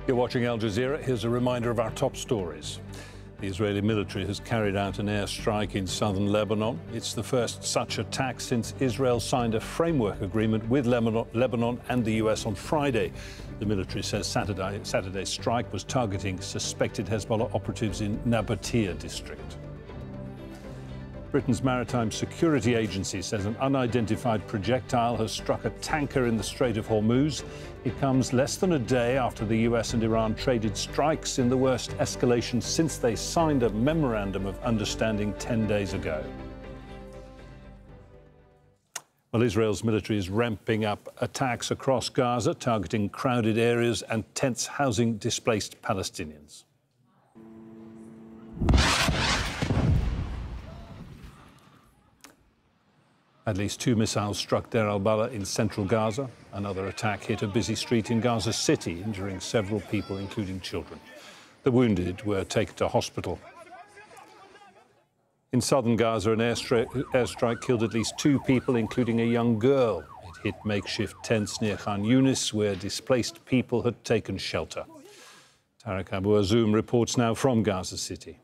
You're watching Al Jazeera. Here's a reminder of our top stories. The Israeli military has carried out an airstrike in southern Lebanon. It's the first such attack since Israel signed a framework agreement with Lebanon and the US on Friday. The military says Saturday's strike was targeting suspected Hezbollah operatives in Nabatea district. Britain's Maritime Security Agency says an unidentified projectile has struck a tanker in the Strait of Hormuz. It comes less than a day after the US and Iran traded strikes in the worst escalation since they signed a memorandum of understanding 10 days ago. Well, Israel's military is ramping up attacks across Gaza, targeting crowded areas and tents housing displaced Palestinians. At least 2 missiles struck Deir al-Balah in central Gaza. Another attack hit a busy street in Gaza City, injuring several people, including children. The wounded were taken to hospital. In southern Gaza, an airstrike killed at least 2 people, including a young girl. It hit makeshift tents near Khan Yunis, where displaced people had taken shelter. Tarek Abu Azoum reports now from Gaza City.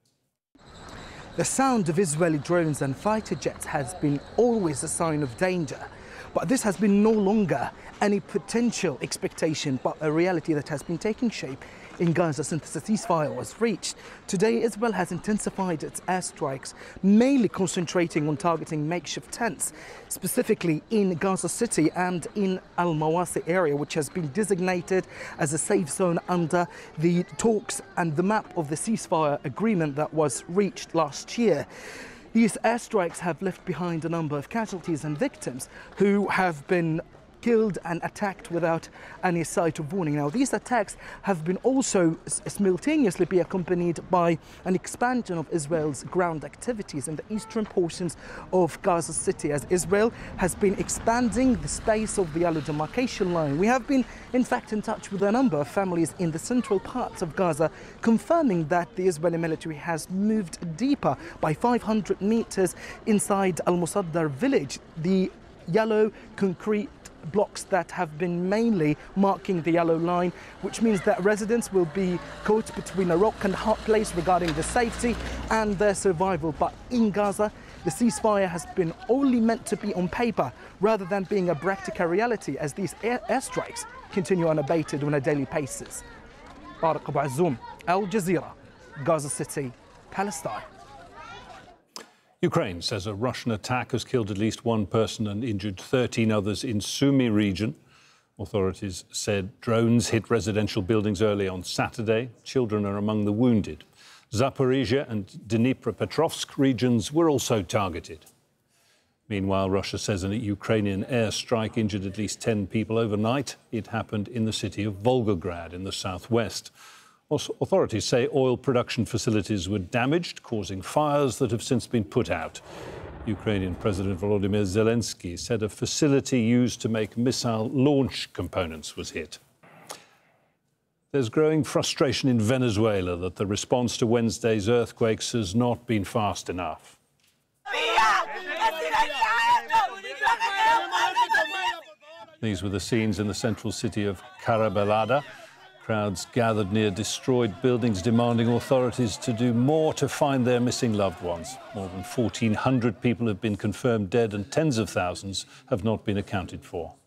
The sound of Israeli drones and fighter jets has been always a sign of danger. But this has been no longer any potential expectation, but a reality that has been taking shape in Gaza since the ceasefire was reached. Today, Israel has intensified its airstrikes, mainly concentrating on targeting makeshift tents, specifically in Gaza City and in Al-Mawasi area, which has been designated as a safe zone under the talks and the map of the ceasefire agreement that was reached last year. These airstrikes have left behind a number of casualties and victims who have been killed and attacked without any sight of warning. Now, these attacks have been also simultaneously be accompanied by an expansion of Israel's ground activities in the eastern portions of Gaza City, as Israel has been expanding the space of the yellow demarcation line. We have been, in fact, in touch with a number of families in the central parts of Gaza, confirming that the Israeli military has moved deeper by 500 meters inside Al-Musaddar village. The yellow concrete blocks that have been mainly marking the yellow line, which means that residents will be caught between a rock and a hard place regarding the safety and their survival. But in Gaza, the ceasefire has been only meant to be on paper rather than being a practical reality, as these airstrikes continue unabated on a daily basis. Tarek Abu Azoum, Al Jazeera, Gaza City, Palestine. Ukraine says a Russian attack has killed at least 1 person and injured 13 others in Sumy region. Authorities said drones hit residential buildings early on Saturday. Children are among the wounded. Zaporizhia and Dnipropetrovsk regions were also targeted. Meanwhile, Russia says a Ukrainian airstrike injured at least 10 people overnight. It happened in the city of Volgograd in the southwest. Authorities say oil production facilities were damaged, causing fires that have since been put out. Ukrainian President Volodymyr Zelensky said a facility used to make missile launch components was hit. There's growing frustration in Venezuela that the response to Wednesday's earthquakes has not been fast enough. These were the scenes in the central city of Carabelada. Crowds gathered near destroyed buildings, demanding authorities to do more to find their missing loved ones. More than 1,400 people have been confirmed dead and tens of thousands have not been accounted for.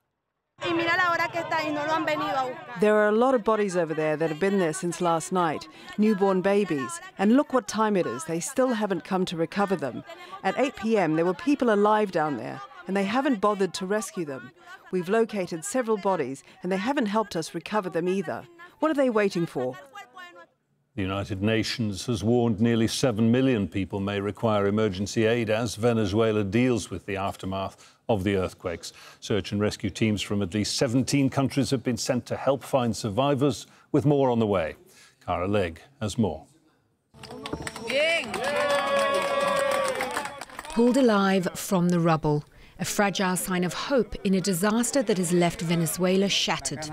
There are a lot of bodies over there that have been there since last night, newborn babies. And look what time it is. They still haven't come to recover them. At 8 p.m, there were people alive down there, and they haven't bothered to rescue them. We've located several bodies, and they haven't helped us recover them either. What are they waiting for? The United Nations has warned nearly 7 million people may require emergency aid as Venezuela deals with the aftermath of the earthquakes. Search and rescue teams from at least 17 countries have been sent to help find survivors, with more on the way. Cara Legg has more. Pulled alive from the rubble. A fragile sign of hope in a disaster that has left Venezuela shattered.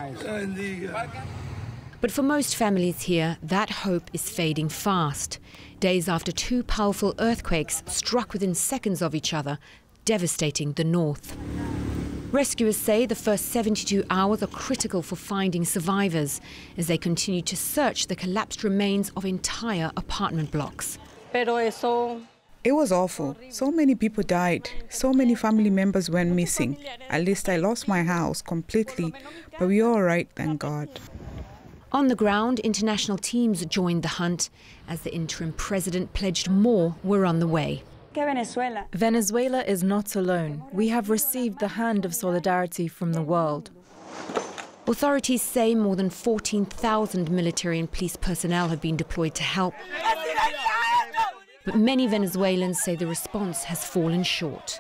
But for most families here, that hope is fading fast. Days after 2 powerful earthquakes struck within seconds of each other, devastating the north. Rescuers say the first 72 hours are critical for finding survivors as they continue to search the collapsed remains of entire apartment blocks. It was awful. So many people died. So many family members went missing. At least I lost my house completely, but we're all right, thank God. On the ground, international teams joined the hunt as the interim president pledged more were on the way. Venezuela is not alone. We have received the hand of solidarity from the world. Authorities say more than 14,000 military and police personnel have been deployed to help. But many Venezuelans say the response has fallen short.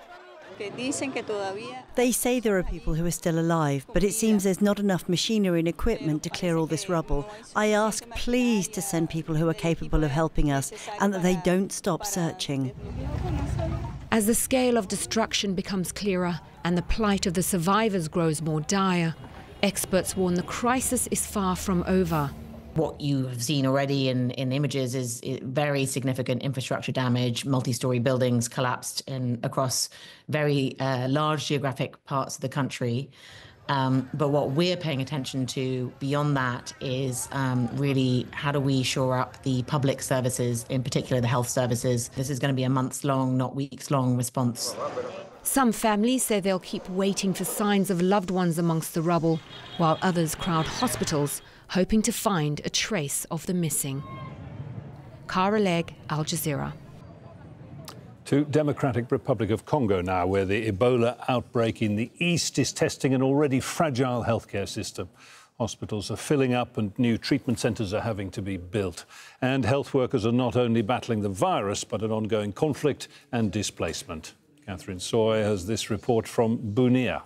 They say there are people who are still alive, but it seems there's not enough machinery and equipment to clear all this rubble. I ask, please, to send people who are capable of helping us and that they don't stop searching. As the scale of destruction becomes clearer and the plight of the survivors grows more dire, experts warn the crisis is far from over. What you have seen already in images is very significant infrastructure damage, multi-story buildings collapsed across very large geographic parts of the country. But what we're paying attention to beyond that is really how do we shore up the public services, in particular the health services. This is going to be a months-long, not weeks-long response. Some families say they'll keep waiting for signs of loved ones amongst the rubble, while others crowd hospitals, hoping to find a trace of the missing. Cara Legg, Al Jazeera. To Democratic Republic of Congo now, where the Ebola outbreak in the east is testing an already fragile healthcare system. Hospitals are filling up and new treatment centres are having to be built. And health workers are not only battling the virus, but an ongoing conflict and displacement. Catherine Soy has this report from Bunia.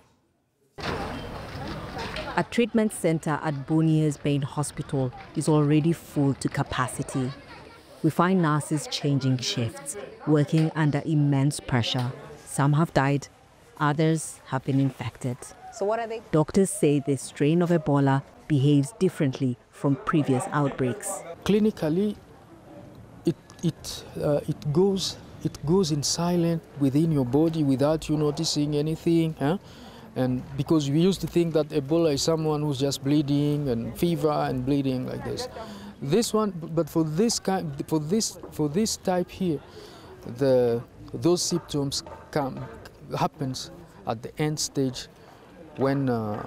A treatment centre at Bunia's main hospital is already full to capacity. We find nurses changing shifts, working under immense pressure. Some have died, others have been infected. So what are they? Doctors say this strain of Ebola behaves differently from previous outbreaks. Clinically, it goes in silent within your body without you noticing anything. And because we used to think that Ebola is someone who's just bleeding and fever and bleeding like this. This one, but for this type here, those symptoms happens at the end stage when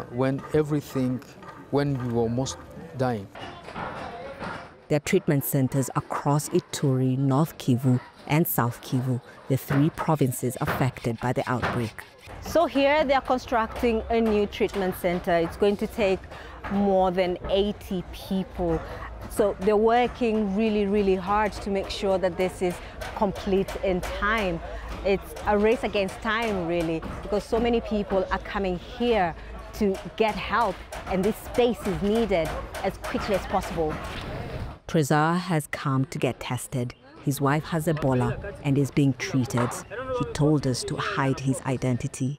you're almost dying. There are treatment centers across Ituri, North Kivu, and South Kivu, the three provinces affected by the outbreak. So here they are constructing a new treatment center. It's going to take more than 80 people. So they're working really, really hard to make sure that this is complete in time. It's a race against time, really, because so many people are coming here to get help, and this space is needed as quickly as possible. Trezor has come to get tested. His wife has Ebola and is being treated. He told us to hide his identity.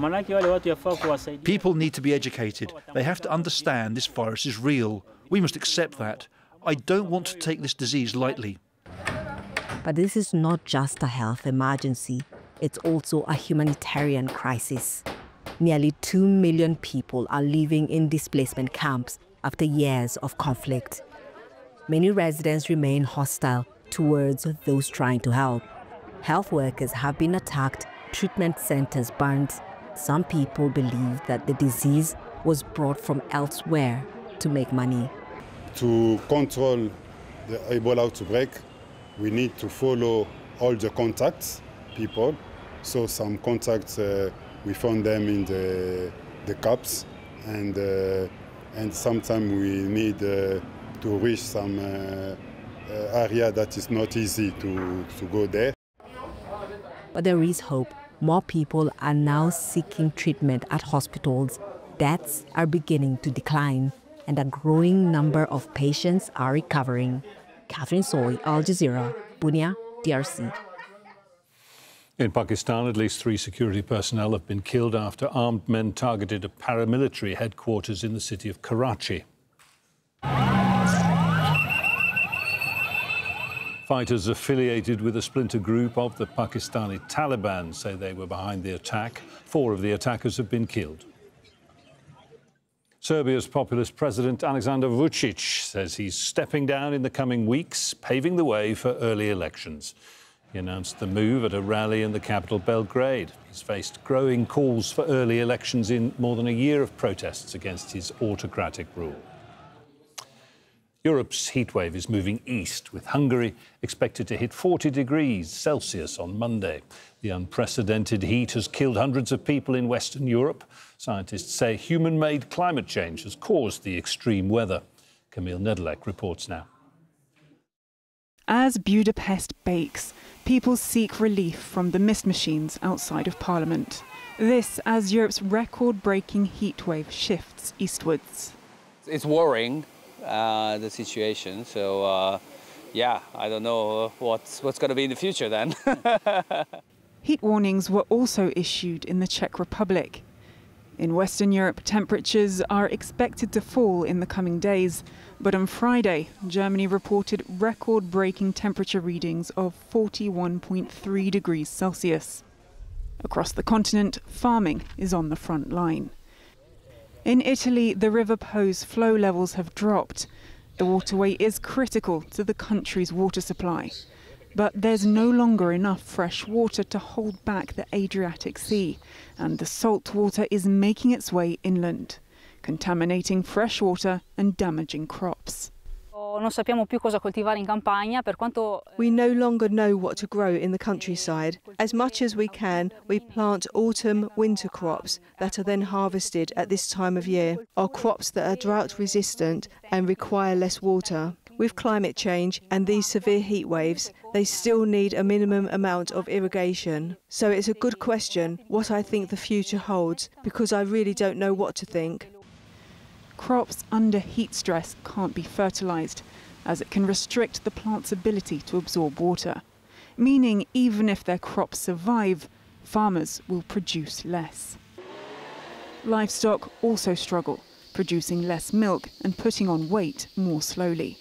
People need to be educated. They have to understand this virus is real. We must accept that. I don't want to take this disease lightly. But this is not just a health emergency. It's also a humanitarian crisis. Nearly 2 million people are living in displacement camps after years of conflict. Many residents remain hostile towards those trying to help. Health workers have been attacked, treatment centers burned. Some people believe that the disease was brought from elsewhere to make money. To control the Ebola outbreak, we need to follow all the contacts, people. So some contacts, we found them in the camps, and sometimes we need to reach some area that is not easy to go there. But there is hope. More people are now seeking treatment at hospitals. Deaths are beginning to decline, and a growing number of patients are recovering. Catherine Soy, Al Jazeera, Bunia, DRC. In Pakistan, at least 3 security personnel have been killed after armed men targeted a paramilitary headquarters in the city of Fighters affiliated with a splinter group of the Pakistani Taliban say they were behind the attack. 4 of the attackers have been killed. Serbia's populist president Aleksandar Vučić says he's stepping down in the coming weeks, paving the way for early elections. He announced the move at a rally in the capital, Belgrade. He's faced growing calls for early elections in more than a year of protests against his autocratic rule. Europe's heatwave is moving east, with Hungary expected to hit 40 degrees Celsius on Monday. The unprecedented heat has killed hundreds of people in Western Europe. Scientists say human-made climate change has caused the extreme weather. Camille Nedelec reports now. As Budapest bakes, people seek relief from the mist machines outside of Parliament. This as Europe's record-breaking heatwave shifts eastwards. It's worrying, the situation. So, yeah, I don't know what's going to be in the future then. Heat warnings were also issued in the Czech Republic. In Western Europe, temperatures are expected to fall in the coming days. But on Friday, Germany reported record-breaking temperature readings of 41.3 degrees Celsius. Across the continent, farming is on the front line. In Italy, the River Po's flow levels have dropped. The waterway is critical to the country's water supply. But there's no longer enough fresh water to hold back the Adriatic Sea, and the salt water is making its way inland, contaminating fresh water and damaging crops. We no longer know what to grow in the countryside. As much as we can, we plant autumn-winter crops that are then harvested at this time of year, or crops that are drought-resistant and require less water. With climate change and these severe heat waves, they still need a minimum amount of irrigation. So it's a good question what I think the future holds, because I really don't know what to think. Crops under heat stress can't be fertilised, as it can restrict the plant's ability to absorb water, meaning even if their crops survive, farmers will produce less. Livestock also struggle, producing less milk and putting on weight more slowly.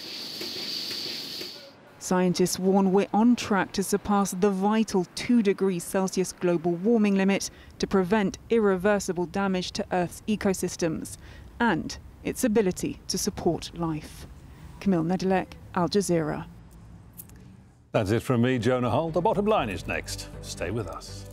Scientists warn we're on track to surpass the vital 2 degrees Celsius global warming limit to prevent irreversible damage to Earth's ecosystems and its ability to support life. Camille Nedelec, Al Jazeera. That's it from me, Jonah Hull. The bottom line is next. Stay with us.